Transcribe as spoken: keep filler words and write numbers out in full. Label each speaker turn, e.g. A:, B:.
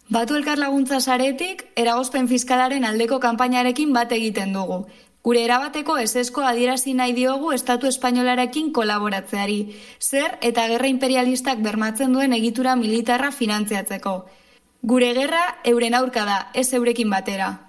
A: Batu elkar laguntza saretik, eragozpen fiskalaren aldeko kanpainarekin bat egiten dugu. Gure erabateko esesko adierazi nahi diogu Estatu Espainolarekin kolaboratzeari, zer eta gerra imperialistak bermatzen duen egitura militarra finantziatzeko. Gure gerra euren aurka da, ez eurekin batera.